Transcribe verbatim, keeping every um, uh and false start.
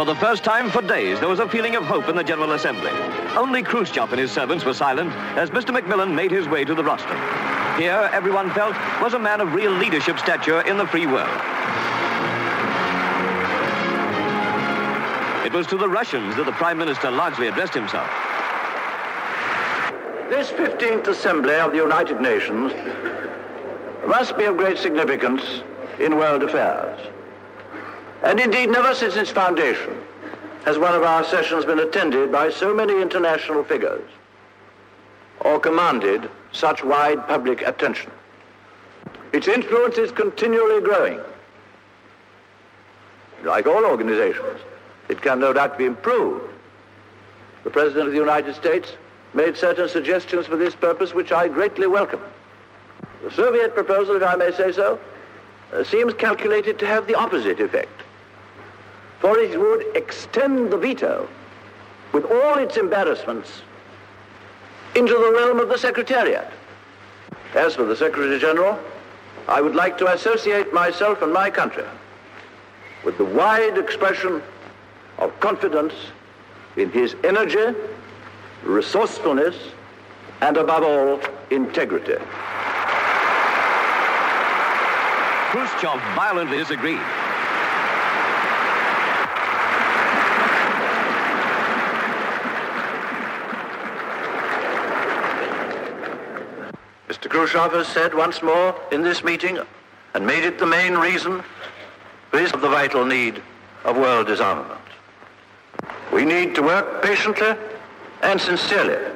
For the first time for days, there was a feeling of hope in the General Assembly. Only Khrushchev and his servants were silent as Mister Macmillan made his way to the rostrum. Here, everyone felt, was a man of real leadership stature in the free world. It was to the Russians that the Prime Minister largely addressed himself. This fifteenth Assembly of the United Nations must be of great significance in world affairs. And indeed, never since its foundation has one of our sessions been attended by so many international figures or commanded such wide public attention. Its influence is continually growing. Like all organizations, it can no doubt be improved. The President of the United States made certain suggestions for this purpose which I greatly welcome. The Soviet proposal, if I may say so, uh, seems calculated to have the opposite effect. For it would extend the veto, with all its embarrassments, into the realm of the Secretariat. As for the Secretary General, I would like to associate myself and my country with the wide expression of confidence in his energy, resourcefulness, and above all, integrity. Khrushchev violently disagreed. Mister Khrushchev has said once more in this meeting, and made it the main reason for his, the vital need of world disarmament. We need to work patiently and sincerely